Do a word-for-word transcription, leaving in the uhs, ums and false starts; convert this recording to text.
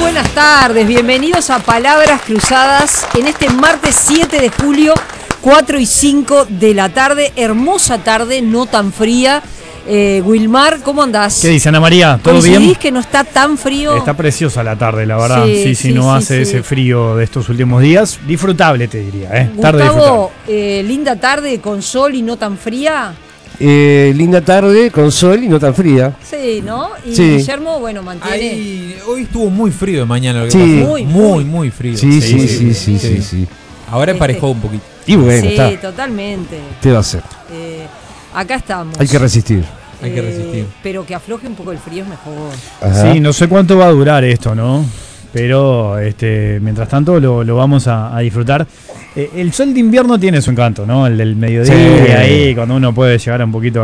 buenas tardes, bienvenidos a Palabras Cruzadas en este martes siete de julio, cuatro y cinco de la tarde, hermosa tarde, no tan fría. Eh, Wilmar, ¿cómo andás? ¿Qué dice Ana María? ¿Todo bien? ¿Coincidís que no está tan frío? Está preciosa la tarde, la verdad. Sí, sí, sí, sí no sí, hace sí. ese frío de estos últimos días. Disfrutable, te diría, ¿eh? Gustavo, Tarde disfrutable. eh, linda tarde con sol y no tan fría. Eh, linda tarde con sol y no tan fría. Sí, ¿no? Y Sí. Guillermo, bueno, mantiene. Ahí, hoy estuvo muy frío de mañana. Lo que Sí. pasó. Muy, muy, muy. muy frío. Sí, sí, sí, sí, sí, sí. Ahora Este- emparejó un poquito. Y bueno, sí, está. totalmente. ¿Qué va a hacer? Eh, acá estamos. Hay que resistir. Hay que resistir. Pero que afloje un poco el frío es mejor. Ajá. Sí, no sé cuánto va a durar esto, ¿no? Pero este, mientras tanto lo, lo vamos a, a disfrutar. Eh, el sol de invierno tiene su encanto, ¿no? El del mediodía, Sí. ahí, cuando uno puede llegar a un poquito